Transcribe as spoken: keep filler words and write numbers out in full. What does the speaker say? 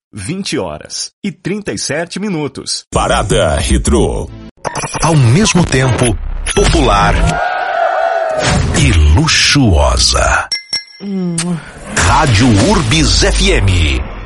vinte horas e trinta e sete minutos. Parada Retrô. Ao mesmo tempo, popular e luxuosa. Hum. Rádio Urbis F M.